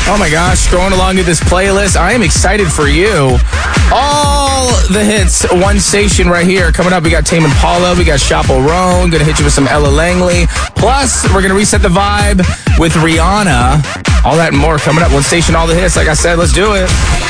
Oh my gosh, going along to this playlist. I am excited for you. All the hits, one station right here. Coming up, we got Tame Impala, we got Chappell Roan, gonna hit you with some Ella Langley. Plus, we're gonna reset the vibe with Rihanna. All that and more coming up. One station, all the hits. Like I said, let's do it.